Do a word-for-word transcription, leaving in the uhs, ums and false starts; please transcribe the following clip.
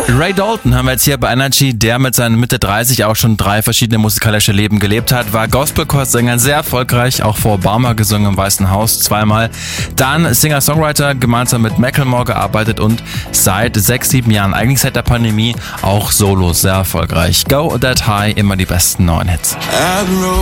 Ray Dalton haben wir jetzt hier bei Energy, der mit seinen Mitte dreißig auch schon drei verschiedene musikalische Leben gelebt hat, war Gospel-Chorsänger, sehr erfolgreich, auch vor Obama gesungen im Weißen Haus zweimal, dann Singer-Songwriter, gemeinsam mit Macklemore gearbeitet und seit sechs, sieben Jahren, eigentlich seit der Pandemie, auch solo sehr erfolgreich. Go That High, immer die besten neuen Hits.